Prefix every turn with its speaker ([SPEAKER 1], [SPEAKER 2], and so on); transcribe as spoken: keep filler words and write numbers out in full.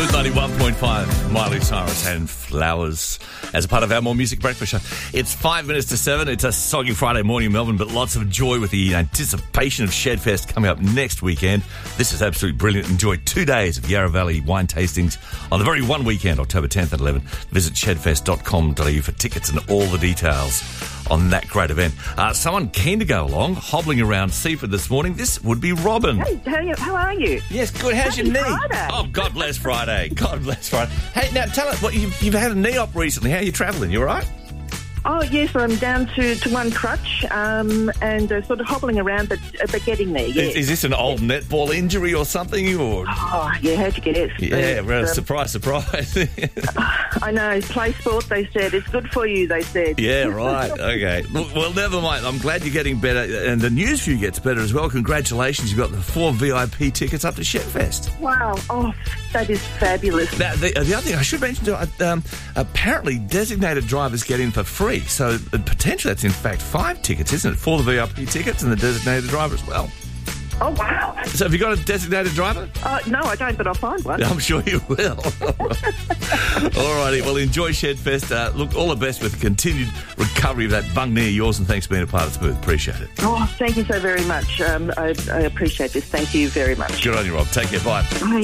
[SPEAKER 1] Smooth ninety-one point five, Miley Cyrus and Flowers as a part of our More Music Breakfast Show. It's five minutes to seven. It's a soggy Friday morning in Melbourne, but lots of joy with the anticipation of Shedfest coming up next weekend. This is absolutely brilliant. Enjoy two days of Yarra Valley wine tastings on the very one weekend, October tenth and eleventh. Visit shedfest dot com dot a u for tickets and all the details on that great event. Uh, someone keen to go along, hobbling around Seaford this morning. This would be Robin.
[SPEAKER 2] Hey, how, how are you?
[SPEAKER 1] Yes, good. How's
[SPEAKER 2] Happy
[SPEAKER 1] your knee?
[SPEAKER 2] Friday.
[SPEAKER 1] Oh, God bless Friday. God bless Friday. Hey, now tell us, what you've, you've had a knee op recently. How are you travelling? You all right?
[SPEAKER 2] Oh, yes, I'm down to, to one crutch um, and uh, sort of hobbling around, but, uh, but getting there, yes.
[SPEAKER 1] Is, is this an old netball injury or something? Or
[SPEAKER 2] Oh, yeah, how'd you get it?
[SPEAKER 1] Yeah, well,
[SPEAKER 2] um,
[SPEAKER 1] surprise, surprise.
[SPEAKER 2] I know, play sport, they said. It's good for you, they said.
[SPEAKER 1] Yeah, right. Okay. Look, well, never mind. I'm glad you're getting better, and the news for you gets better as well. Congratulations. You've got the four V I P tickets up to Shedfest.
[SPEAKER 2] Wow. Oh, that is fabulous.
[SPEAKER 1] Now, the, the other thing I should mention, too, um, apparently designated drivers get in for free. So potentially that's in fact five tickets, isn't it? For the V I P tickets and the designated driver as well.
[SPEAKER 2] Oh, wow.
[SPEAKER 1] So have you got a designated driver?
[SPEAKER 2] Uh, no, I don't, but I'll find one.
[SPEAKER 1] I'm sure you will. All righty. Well, enjoy Shedfest. Uh, look, all the best with the continued recovery of that bung knee of yours, and thanks for being a part of Smooth. Appreciate it.
[SPEAKER 2] Oh, thank you so very much. Um, I, I appreciate this. Thank you very much.
[SPEAKER 1] Good on you, Rob. Take care. Bye.
[SPEAKER 2] Bye.